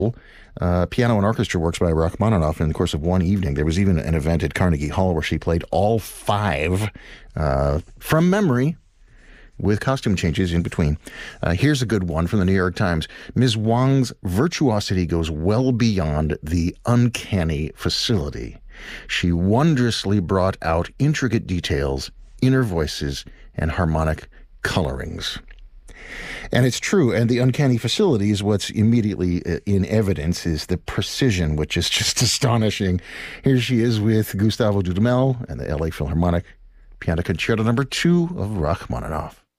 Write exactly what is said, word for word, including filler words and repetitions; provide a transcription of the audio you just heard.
uh, piano and orchestra works by Rachmaninoff in the course of one evening. There was even an event at Carnegie Hall where she played all five uh, from memory, with costume changes in between. Uh, here's a good one from the New York Times. Miz Wang's virtuosity goes well beyond the uncanny facility. She wondrously brought out intricate details, inner voices, and harmonic colorings. And it's true, and the uncanny facility is what's immediately in evidence is the precision, which is just astonishing. Here she is with Gustavo Dudamel and the L A Philharmonic Piano Concerto Number Two of Rachmaninoff.